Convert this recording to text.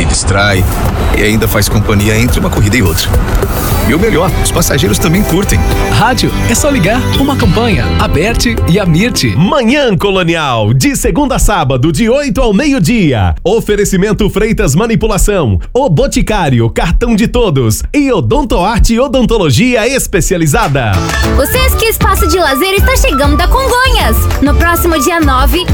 me distrai e ainda faz companhia entre uma corrida e outra. E o melhor, os passageiros também curtem. Rádio, é só ligar. Uma campanha, a Berti e a Mirti. Manhã Colonial, de segunda a sábado, de 8 ao meio-dia. Oferecimento Freitas Manipulação, O Boticário, Cartão de Todos e Odontoarte Odontologia Especializada. O Sesc Espaço de Lazer está chegando a Congonhas. No próximo dia 9,